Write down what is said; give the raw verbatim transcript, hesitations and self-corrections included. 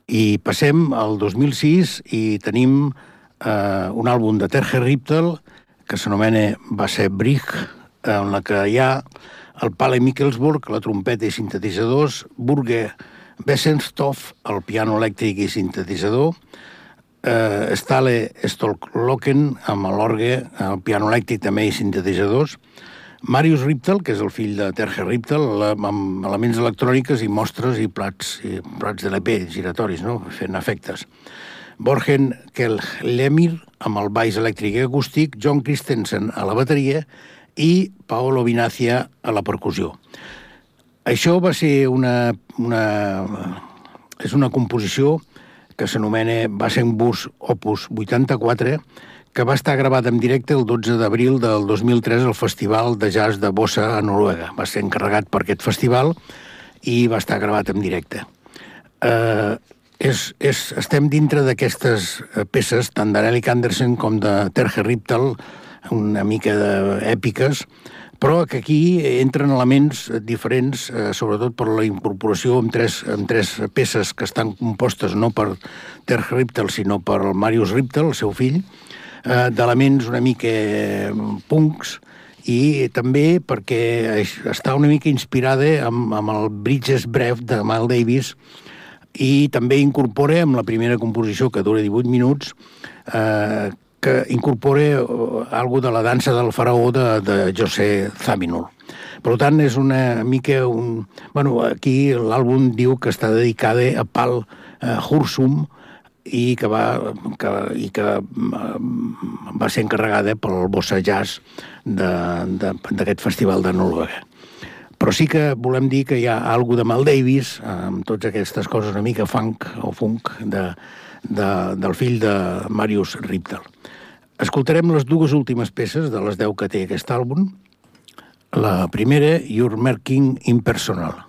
I passem al dos mil sis i tenim eh, un àlbum de Terje Riptel que s'anomena Va ser Brig, en la que hi ha el Palle Mikkelsburg, la trompeta i sintetitzadors, Burge Wessenstoff, el piano elèctric i sintetitzador, eh, Stale Stolklokken amb l'orgue, el piano elèctric també i sintetitzadors, Marius Riptel, que és el fill de Terje Riptel, amb elements electròniques i mostres i plats, i plats de l'E P giratoris, no? Fent efectes. Borgen Kellemir, amb el baix elèctric i acústic, John Christensen a la bateria i Paolo Vinazia a la percussió. Això va ser una... una és una composició que s'anomena Basenbus Opus vuitanta-quatre, que va estar gravada en directe el dotze d'abril del dos mil tres al Festival de Jazz de Bossa a Noruega. Va ser encarregat per aquest festival i va estar gravat en directe. Eh, és, és, estem dintre d'aquestes peces, tant d'Arelic Andersen com de Terje Riptel, una mica èpiques, però que aquí entren elements diferents, eh, sobretot per la incorporació amb tres, amb tres peces que estan compostes no per Terje Riptel, sinó per Marius Riptel, el seu fill, d'elements una mica punks i també perquè està una mica inspirada amb, amb el Bridges Brev de Miles Davis i també incorpora amb la primera composició que dura divuit minuts eh, que incorpora algo de la dansa del faraó de, de José Zawinul. Per tant, és una mica un... Bueno, aquí l'àlbum diu que està dedicada a Pal eh, Hursum, i que va, que, i que va ser encarregada pel Bossa Jazz d'aquest festival de Noruega. Però sí que volem dir que hi ha alguna de Mal Davis, amb totes aquestes coses una mica funk o funk de, de, del fill de Marius Riptel. Escoltarem les dues últimes peces de les deu que té aquest àlbum. La primera, Your Merking Impersonal.